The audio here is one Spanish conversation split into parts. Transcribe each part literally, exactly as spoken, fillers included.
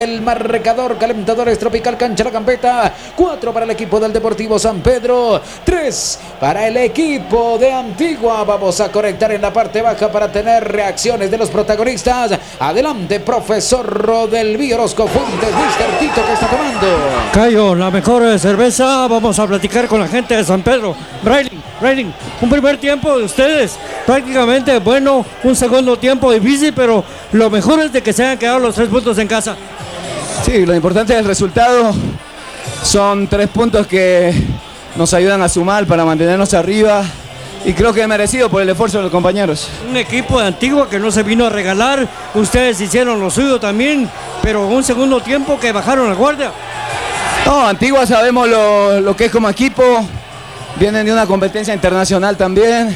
El marcador, Calentadores Tropical Cancha La Campeta, cuatro para el equipo del Deportivo San Pedro, tres para el equipo de Antigua. Vamos a conectar en la parte baja para tener reacciones de los protagonistas. Adelante, profesor Rodelví Orozco Fuentes, mister Tito, ¿qué está tomando? Cayo, la mejor cerveza. Vamos a platicar con la gente de San Pedro. Brailing, Brailing, un primer tiempo de ustedes prácticamente bueno, un segundo tiempo difícil, pero lo mejor es de que se hayan quedado los tres puntos en casa. Sí, lo importante es el resultado. Son tres puntos que nos ayudan a sumar para mantenernos arriba. Y creo que es merecido por el esfuerzo de los compañeros. Un equipo de Antigua que no se vino a regalar. Ustedes hicieron lo suyo también, pero un segundo tiempo que bajaron la guardia. No, Antigua sabemos lo, lo que es como equipo. Vienen de una competencia internacional también.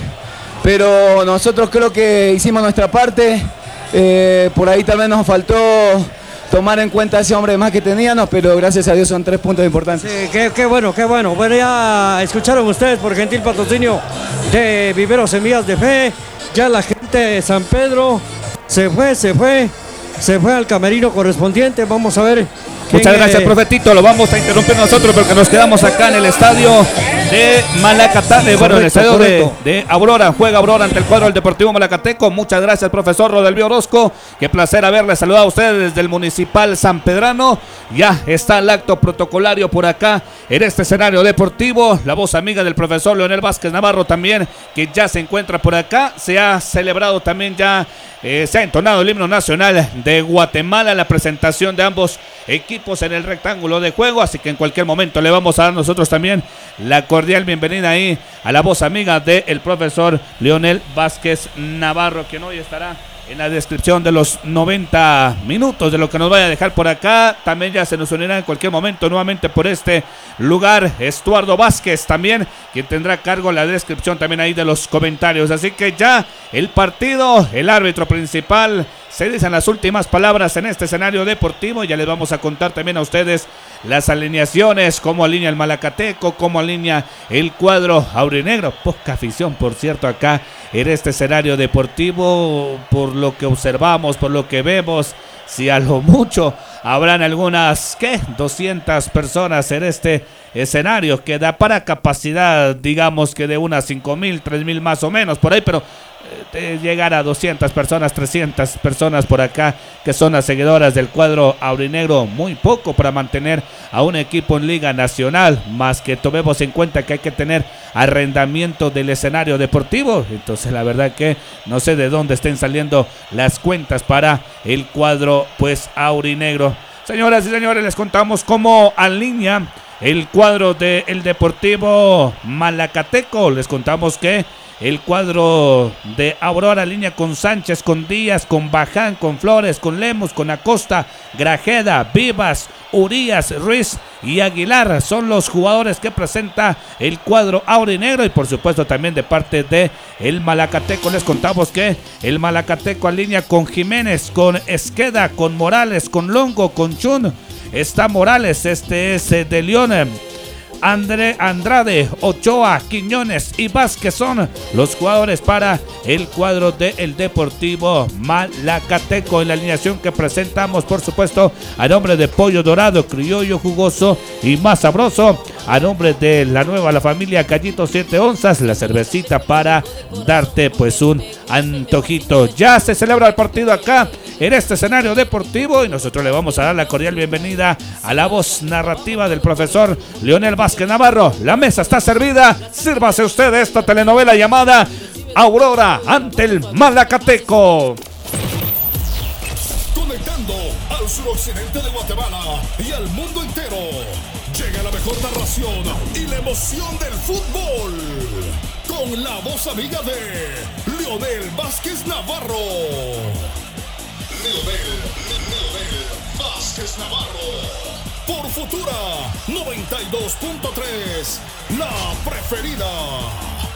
Pero nosotros creo que hicimos nuestra parte. Eh, por ahí tal vez nos faltó tomar en cuenta a ese hombre más que teníamos, pero gracias a Dios son tres puntos importantes. Sí, qué, qué bueno, qué bueno. Bueno, ya escucharon ustedes por gentil patrocinio de Viveros Semillas de Fe. Ya la gente de San Pedro se fue, se fue, se fue al camerino correspondiente. Vamos a ver. Muchas gracias, eh... profe Tito. Lo vamos a interrumpir nosotros porque nos quedamos acá en el estadio de Malacatán. Bueno, en el estadio de, de Aurora. Juega Aurora ante el cuadro del Deportivo Malacateco. Muchas gracias, profesor Rodelví Orozco. Qué placer haberle saludado a ustedes desde el Municipal San Pedrano. Ya está el acto protocolario por acá en este escenario deportivo. La voz amiga del profesor Leonel Vázquez Navarro también, que ya se encuentra por acá. Se ha celebrado también ya, eh, se ha entonado el himno nacional de Guatemala, la presentación de ambos equipos en el rectángulo de juego, así que en cualquier momento le vamos a dar nosotros también la cordial bienvenida ahí a la voz amiga del profesor Leonel Vázquez Navarro, quien hoy estará en la descripción de los noventa minutos de lo que nos vaya a dejar por acá. También ya se nos unirá en cualquier momento nuevamente por este lugar Estuardo Vázquez también, quien tendrá a cargo la descripción también ahí de los comentarios. Así que ya el partido, el árbitro principal, se dicen las últimas palabras en este escenario deportivo. Ya les vamos a contar también a ustedes las alineaciones, cómo alinea el Malacateco, cómo alinea el cuadro aurinegro. Poca afición, por cierto, acá en este escenario deportivo, por lo que observamos, por lo que vemos. Si a lo mucho habrán algunas, ¿qué? doscientas personas en este escenario, que da para capacidad, digamos que de unas cinco mil, tres mil más o menos, por ahí, pero de llegar a doscientas personas, trescientas personas por acá, que son las seguidoras del cuadro aurinegro, muy poco para mantener a un equipo en Liga Nacional, más que tomemos en cuenta que hay que tener arrendamiento del escenario deportivo. Entonces la verdad que no sé de dónde estén saliendo las cuentas para el cuadro pues aurinegro. Señoras y señores, les contamos cómo alinea el cuadro del Deportivo Malacateco. Les contamos que el cuadro de Aurora línea con Sánchez, con Díaz, con Baján, con Flores, con Lemos, con Acosta, Grajeda, Vivas, Urias, Ruiz y Aguilar. Son los jugadores que presenta el cuadro aurinegro. Y por supuesto también de parte de el Malacateco les contamos que el Malacateco alinea con Jiménez, con Esqueda, con Morales, con Longo, con Chun. Está Morales, este es de León. André Andrade, Ochoa, Quiñones y Vázquez son los jugadores para el cuadro del Deportivo Malacateco. En la alineación que presentamos, por supuesto, a nombre de Pollo Dorado, criollo, jugoso y más sabroso. A nombre de la nueva, la familia Callito siete onzas, la cervecita para darte pues un antojito. Ya se celebra el partido acá en este escenario deportivo y nosotros le vamos a dar la cordial bienvenida a la voz narrativa del profesor Leonel Vázquez Navarro. La mesa está servida, sírvase usted esta telenovela llamada Aurora ante el Malacateco. Conectando al suroccidente de Guatemala y al mundo entero. Llega la mejor narración y la emoción del fútbol. Con la voz amiga de Leonel Vázquez Navarro. Leonel, Leonel Vázquez Navarro. Por Futura noventa y dos punto tres, la preferida.